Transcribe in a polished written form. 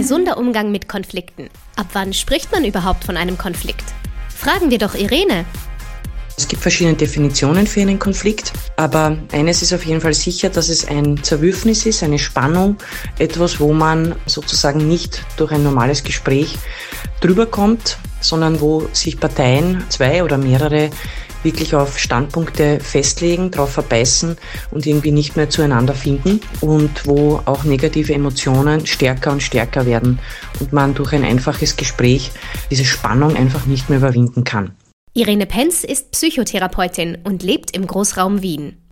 gesunder Umgang mit Konflikten? Ab wann spricht man überhaupt von einem Konflikt? Fragen wir doch Irene. Es gibt verschiedene Definitionen für einen Konflikt, aber eines ist auf jeden Fall sicher, dass es ein Zerwürfnis ist, eine Spannung, etwas, wo man sozusagen nicht durch ein normales Gespräch drüber kommt, sondern wo sich Parteien, zwei oder mehrere, wirklich auf Standpunkte festlegen, drauf verbeißen und irgendwie nicht mehr zueinander finden und wo auch negative Emotionen stärker und stärker werden und man durch ein einfaches Gespräch diese Spannung einfach nicht mehr überwinden kann. Irene Penz ist Psychotherapeutin und lebt im Großraum Wien.